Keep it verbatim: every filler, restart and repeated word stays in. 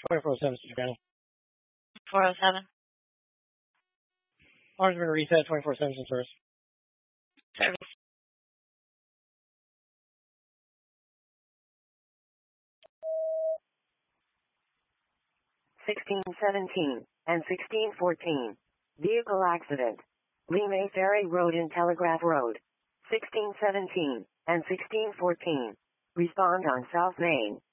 twenty-four oh seven, Sister County. four oh seven. Alarm's been reset, twenty-four seven since first. Service. sixteen seventeen and sixteen fourteen. Vehicle accident. Lee May Ferry Road and Telegraph Road. sixteen seventeen and sixteen fourteen. Respond on South Main.